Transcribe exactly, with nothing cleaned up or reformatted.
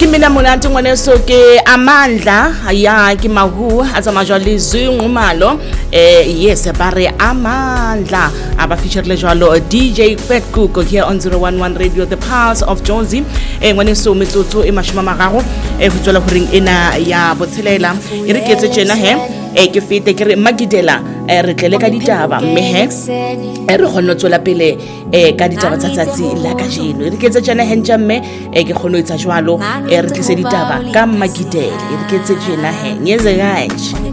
mina monate ngwaneso ke amandla ya ke mahu a tsa majwale zingumalo eh yes ba re amandla aba feature le jwalo D J Fat Cook here on zero one one Radio the Pulse of Jonesy eh ngwaneso metsotso e mashoma mararo e futswela horing ena ya botshelela e re ketse tjena he e ke fete ke re magidela re tlele ka ditaba mme he e re gonna tswela pele e ka ditaba tsa tsatsi la ka jeno re ketse tjena he ntjamme e ke gona itsa jwalo e re tlise ditaba ka magidela e re ketse tjena he nyeze gae